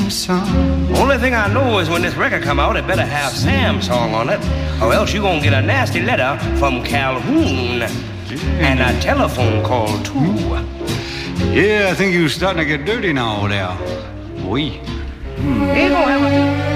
Sam song. Only thing I know is when this record come out, it better have Sam song on it, or else you gonna get a nasty letter from Calhoun and a telephone call too. Yeah, I think you're starting to get dirty now there. Oui. Ain't gonna have a